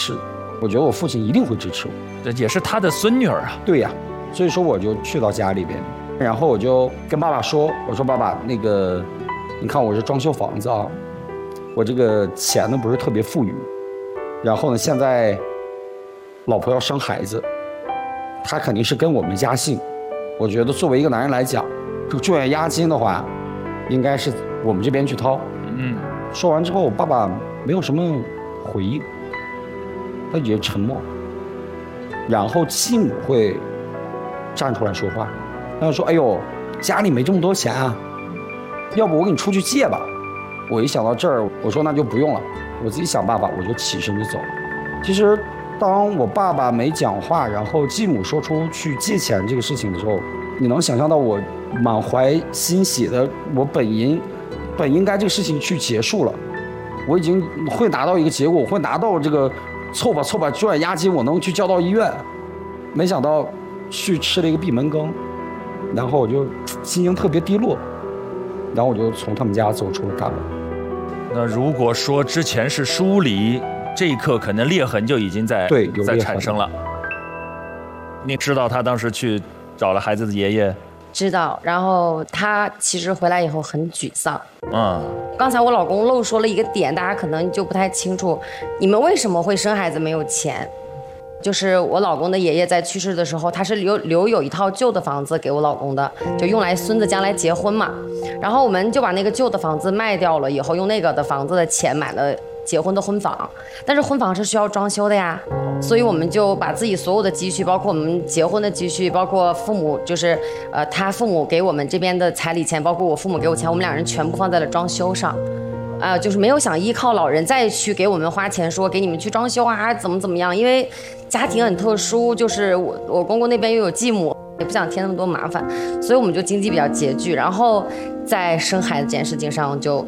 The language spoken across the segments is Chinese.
持，我觉得我父亲一定会支持我。 这也是他的孙女儿啊。 对呀，所以说我就去到家里边，然后我就跟爸爸说，我说爸爸，那个，你看我是装修房子啊，我这个钱呢不是特别富裕，然后呢现在老婆要生孩子，她肯定是跟我们家姓，我觉得作为一个男人来讲，这个住院押金的话，应该是我们这边去掏。说完之后，爸爸没有什么回应，他也沉默。然后继母会站出来说话，他就说：“哎呦，家里没这么多钱啊，要不我给你出去借吧。”我一想到这儿，我说那就不用了，我自己想办法，我就起身就走了。其实，当我爸爸没讲话，然后继母说出去借钱这个事情的时候，你能想象到我满怀欣喜的，我本应该这个事情去结束了，我已经会拿到一个结果，我会拿到这个凑吧住院押金，我能去交到医院。没想到去吃了一个闭门羹，然后我就心情特别低落，然后我就从他们家走出了大门。 那如果说之前是疏离，这一刻可能裂痕就已经在产生了。你知道他当时去找了孩子的爷爷？ 知道，然后他其实回来以后很沮丧。刚才我老公漏说了一个点，大家可能就不太清楚，你们为什么会生孩子没有钱？就是我老公的爷爷在去世的时候，他是留有一套旧的房子给我老公的，就用来孙子将来结婚嘛。然后我们就把那个旧的房子卖掉了，以后用那个的房子的钱买了结婚的婚房，但是婚房是需要装修的呀，所以我们就把自己所有的积蓄，包括我们结婚的积蓄，包括父母就是他父母给我们这边的彩礼钱，包括我父母给我钱，我们两人全部放在了装修上。就是没有想依靠老人再去给我们花钱，说给你们去装修啊，怎么样？因为家庭很特殊，就是我公公那边又有继母，也不想添那么多麻烦，所以我们就经济比较拮据。然后在生孩子这件事情上就，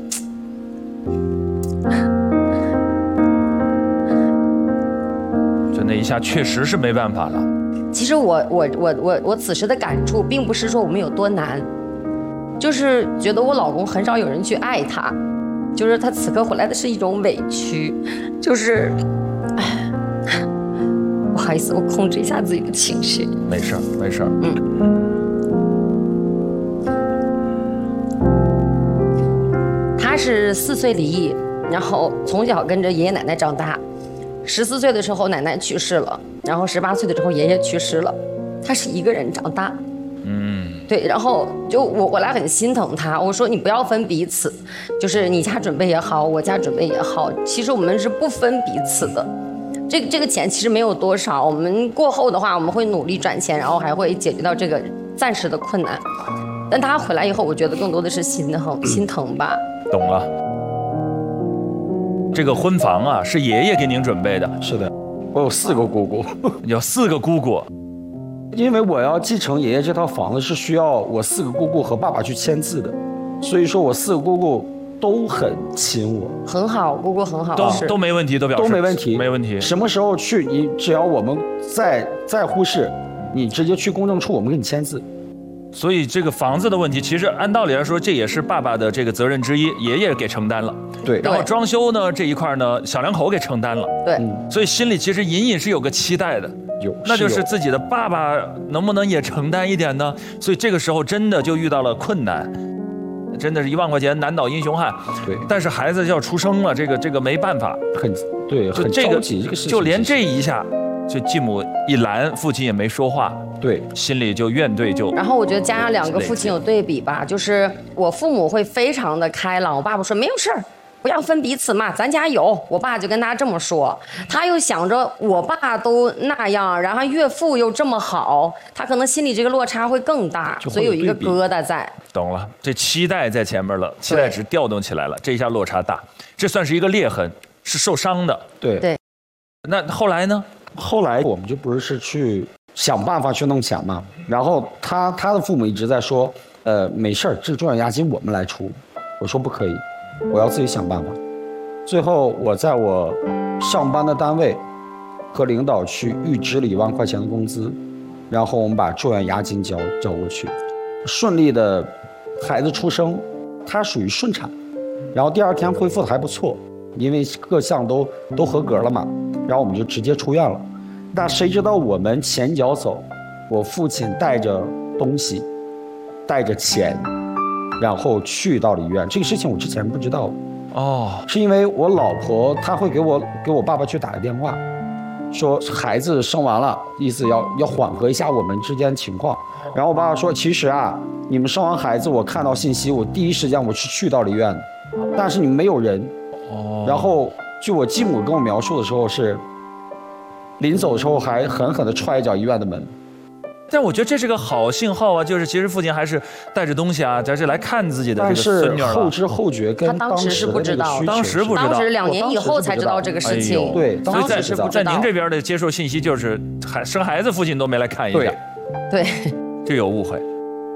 那一下确实是没办法了。 其实我此时的感触，并不是说我们有多难，就是觉得我老公很少有人去爱他。就是他此刻回来的是一种委屈，就是，不好意思，我控制一下自己的情绪。 没事。 他是4岁离异，然后从小跟着爷爷奶奶长大，14岁的时候奶奶去世了，然后18岁的时候爷爷去世了，他是一个人长大。对，然后就我回来很心疼他，我说你不要分彼此，就是你家准备也好，我家准备也好，其实我们是不分彼此的。这个钱其实没有多少，我们过后的话我们会努力赚钱，然后还会解决到这个暂时的困难。但他回来以后，我觉得更多的是心疼吧。 懂了。这个婚房啊，是爷爷给您准备的？ 是的，我有4个姑姑。 有4个姑姑。 因为我要继承爷爷这套房子，是需要我4个姑姑和爸爸去签字的，所以说我4个姑姑都很亲我， 很好，姑姑很好， 都没问题，都表示都没问题， 没问题。 什么时候去，你只要我们在乎事，你直接去公证处，我们给你签字。 所以这个房子的问题，其实按道理来说，这也是爸爸的这个责任之一，爷爷给承担了。 对。 然后装修呢这一块呢，小两口给承担了。 对。 所以心里其实隐隐是有个期待的。那就是自己的爸爸能不能也承担一点呢？所以这个时候真的就遇到了困难，真的是1万块钱难倒英雄汉。 对， 但是孩子要出生了，这个没办法， 很着急这个事情， 就连这一下，就继母一拦，父亲也没说话， 对， 心里就怨怼就。 然后我觉得加上2个父亲有对比吧，就是我父母会非常的开朗，我爸爸说没有事儿。不要分彼此嘛，咱家有。我爸就跟他这么说，他又想着我爸都那样，然后岳父又这么好，他可能心里这个落差会更大，所以有一个疙瘩在。 懂了，这期待在前面了，期待值调动起来了，这一下落差大，这算是一个裂痕，是受伤的。 对。 那后来呢？ 后来我们就不是去想办法去弄钱嘛，然后他的父母一直在说，没事儿，这个住院押金我们来出。我说不可以。我要自己想办法。最后，我在我上班的单位和领导去预支了1万块钱的工资，然后我们把住院押金交过去，顺利的孩子出生，他属于顺产，然后第2天恢复的还不错，因为各项都合格了嘛。 然后我们就直接出院了。那谁知道我们前脚走，我父亲带着东西，带着钱，然后去到了医院。这个事情我之前不知道。是因为我老婆她会给我爸爸去打个电话，说孩子生完了，意思要缓和一下我们之间情况。然后我爸爸说，其实啊，你们生完孩子，我看到信息，我第一时间我是去到了医院的，但是你们没有人。然后据我继母跟我描述的时候是，临走的时候还狠狠地踹一脚医院的门。 但我觉得这是个好信号啊，就是其实父亲还是带着东西啊，在这来看自己的这个孙女了。 但是后知后觉跟当时是不知道， 当时不知道， 当时2年以后才知道这个事情。 对， 当时是不知道。 在您这边的接受信息就是生孩子父亲都没来看一下。 对， 这有误会。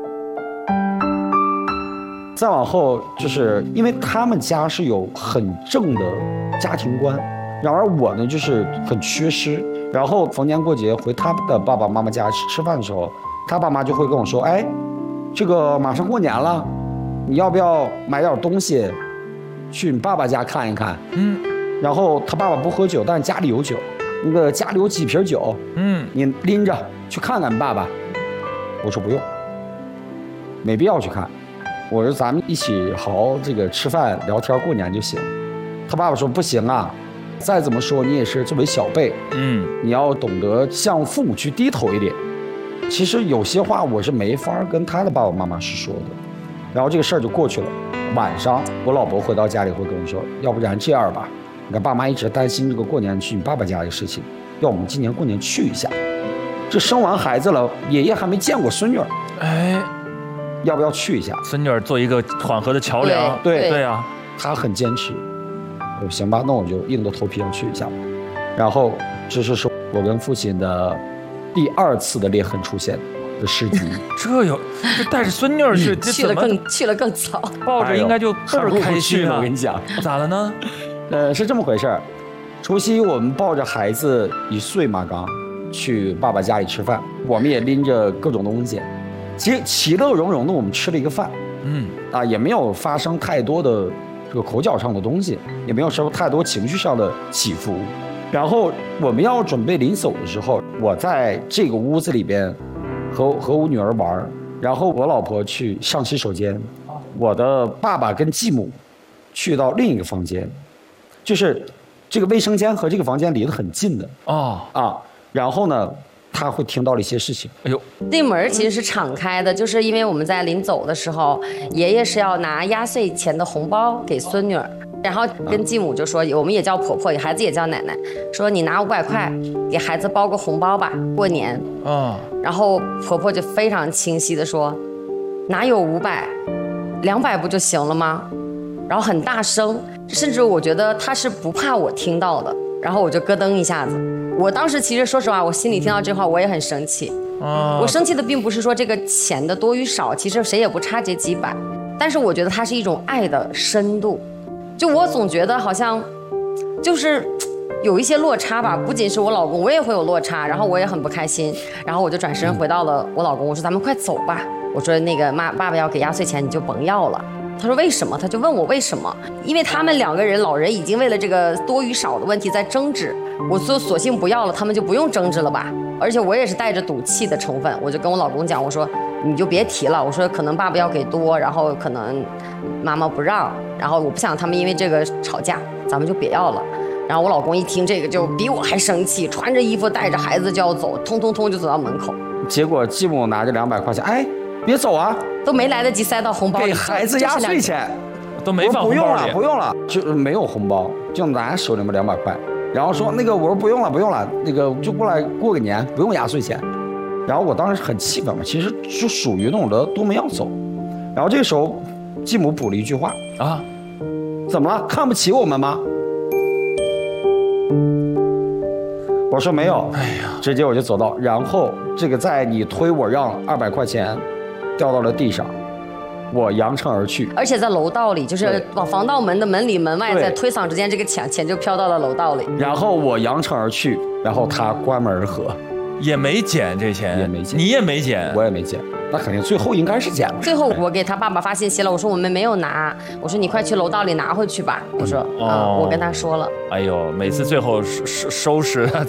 再往后，就是因为他们家是有很正的家庭观，然而我呢就是很缺失。然后逢年过节回他的爸爸妈妈家吃饭的时候，他爸妈就会跟我说：“哎，这个马上过年了，你要不要买点东西，去你爸爸家看一看？”然后他爸爸不喝酒，但是家里有酒，那个家里有几瓶酒，你拎着去看看你爸爸。我说不用，没必要去看。我说咱们一起好好这个吃饭聊天过年就行。他爸爸说不行啊。再怎么说，你也是作为小辈，你要懂得向父母去低头一点。其实有些话我是没法跟他的爸爸妈妈是说的，然后这个事儿就过去了。晚上我老婆回到家里会跟我说，要不然这样吧，你看爸妈一直担心这个过年去你爸爸家的事情，要我们今年过年去一下。这生完孩子了，爷爷还没见过孙女儿，要不要去一下？ 孙女儿做一个缓和的桥梁。对啊， 他很坚持。行吧，那我就硬着头皮要去一下。然后这是说我跟父亲的第2次的裂痕出现的事迹。 这带着孙女儿是去了更早， 抱着应该就倍儿开心了。我跟你讲， 咋了呢？ 是这么回事儿。除夕我们抱着孩子1岁嘛，刚去爸爸家里吃饭，我们也拎着各种东西，其实其乐融融的我们吃了一个饭。也没有发生太多的这个口角上的东西，也没有受太多情绪上的起伏。然后我们要准备临走的时候，我在这个屋子里边和我女儿玩，然后我老婆去上洗手间，我的爸爸跟继母去到另一个房间，就是这个卫生间和这个房间离得很近的。然后呢他会听到了一些事情。 这门其实是敞开的，就是因为我们在临走的时候，爷爷是要拿压岁钱的红包给孙女儿，然后跟继母就说，我们也叫婆婆，孩子也叫奶奶，说你拿500块给孩子包个红包吧，过年。然后婆婆就非常清晰的说，哪有500，200不就行了吗？然后很大声，甚至我觉得他是不怕我听到的。然后我就咯噔一下子，我当时其实说实话，我心里听到这话我也很生气。我生气的并不是说这个钱的多与少，其实谁也不差这几百，但是我觉得它是一种爱的深度。就我总觉得好像就是有一些落差吧，不仅是我老公，我也会有落差，然后我也很不开心。然后我就转身回到了我老公，我说咱们快走吧，我说那个爸爸要给压岁钱，你就甭要了。他说为什么？他就问我为什么？因为他们2个人老人已经为了这个多与少的问题在争执，我说索性不要了，他们就不用争执了吧。而且我也是带着赌气的成分，我就跟我老公讲，我说你就别提了，我说可能爸爸要给多，然后可能妈妈不让，然后我不想他们因为这个吵架，咱们就别要了。然后我老公一听这个就比我还生气，穿着衣服带着孩子就要走，通就走到门口。 结果继母拿着200块钱，哎，别走啊， 都没来得及塞到红包里， 给孩子压岁钱都没放红包里， 不用了，就没有红包，就拿手里面200块，然后说那个我说不用了，那个就过来过个年，不用压岁钱。然后我当时很气愤嘛，其实就属于那种的多门要走。然后这个时候继母补了一句话啊，怎么了？看不起我们吗？我说没有，直接我就走到，然后这个在你推我让200块钱掉到了地上，我扬长而去， 而且在楼道里，就是往防盗门的门里门外，在推搡之间，这个钱就飘到了楼道里。 然后我扬长而去，然后他关门而合。 也没减这钱， 也没减， 你也没减， 我也没减。那肯定最后应该是减了。 最后我给他爸爸发信息了，我说我们没有拿，我说你快去楼道里拿回去吧。我说我跟他说了。 哎呦，每次最后收拾